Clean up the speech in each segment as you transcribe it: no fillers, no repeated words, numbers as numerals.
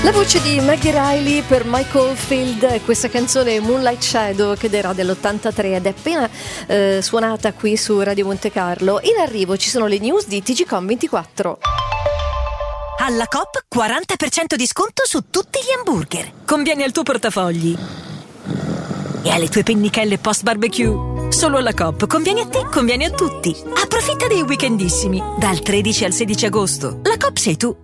La voce di Maggie Riley per Michael Field, questa canzone Moonlight Shadow che era dell'83 ed è appena suonata qui su Radio Monte Carlo. In arrivo ci sono le news di TGcom 24. Alla Coop 40% di sconto su tutti gli hamburger. Conviene al tuo portafogli e alle tue pennichelle post barbecue. Solo alla Coop conviene a te, conviene a tutti. Approfitta dei weekendissimi dal 13 al 16 agosto. La Coop sei tu.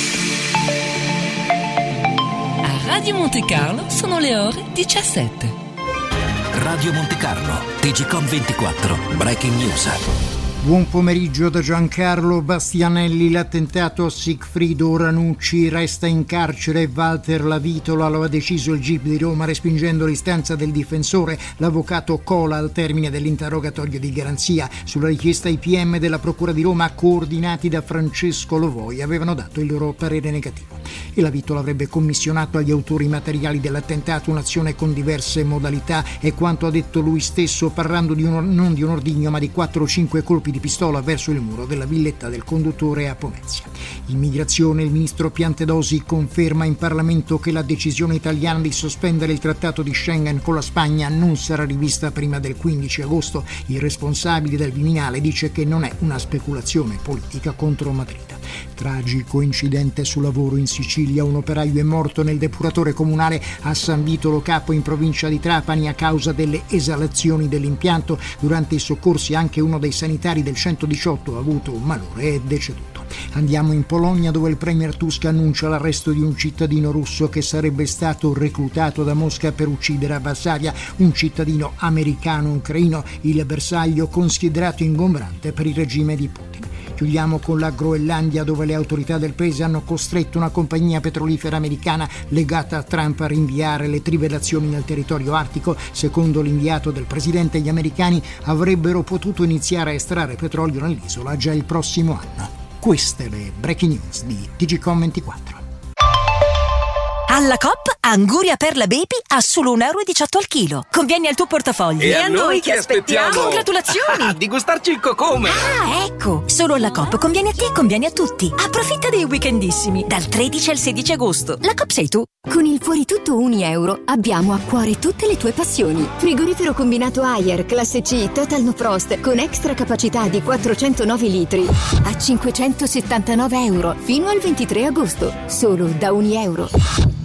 Radio Monte Carlo sono le ore 17. Radio Monte Carlo, TGcom 24, Breaking News. Buon pomeriggio da Giancarlo Bastianelli. L'attentato a Sigfrido Ranucci, resta in carcere Walter Lavitola, lo ha deciso il GIP di Roma respingendo l'istanza del difensore, l'avvocato Cola, al termine dell'interrogatorio di garanzia. Sulla richiesta i PM della Procura di Roma, coordinati da Francesco Lovoi, avevano dato il loro parere negativo. E Lavitola avrebbe commissionato agli autori materiali dell'attentato un'azione con diverse modalità, e quanto ha detto lui stesso, parlando non di un ordigno ma di 4 o 5 colpi di pistola verso il muro della villetta del conduttore a Pomezia. Immigrazione, il ministro Piantedosi conferma in Parlamento che la decisione italiana di sospendere il trattato di Schengen con la Spagna non sarà rivista prima del 15 agosto. Il responsabile del Viminale dice che non è una speculazione politica contro Madrid. Tragico incidente sul lavoro in Sicilia, un operaio è morto nel depuratore comunale a San Vitolo Capo in provincia di Trapani a causa delle esalazioni dell'impianto. Durante i soccorsi anche uno dei sanitari del 118 ha avuto un malore e è deceduto. Andiamo in Polonia, dove il premier Tusk annuncia l'arresto di un cittadino russo che sarebbe stato reclutato da Mosca per uccidere a Varsavia un cittadino americano-ucraino, il bersaglio considerato ingombrante per il regime di Putin. Chiudiamo con la Groenlandia, dove le autorità del paese hanno costretto una compagnia petrolifera americana legata a Trump a rinviare le trivellazioni nel territorio artico. Secondo l'inviato del presidente, gli americani avrebbero potuto iniziare a estrarre petrolio nell'isola già il prossimo anno. Queste le breaking news di TGcom 24. Alla Coop, Anguria Perla Baby a solo 1,18 euro al chilo. Conviene al tuo portafoglio. E a noi che aspettiamo? Congratulazioni! Di gustarci il cocome! Ah, ecco! Solo alla Coop conviene a te, conviene a tutti. Approfitta dei weekendissimi dal 13 al 16 agosto. La Coop sei tu. Con il Fuori Tutto 1 euro abbiamo a cuore tutte le tue passioni. Frigorifero combinato Haier classe C Total No Frost con extra capacità di 409 litri a 579 euro fino al 23 agosto. Solo da 1 euro.